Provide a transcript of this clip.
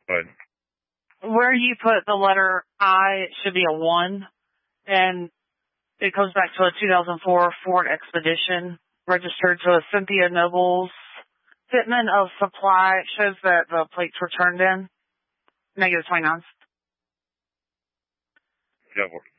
But where you put the letter I, it should be a 1, and it goes back to a 2004 Ford Expedition, registered to a Cynthia Nobles fitment of supply. It shows that the plates were turned in. -29. yeah,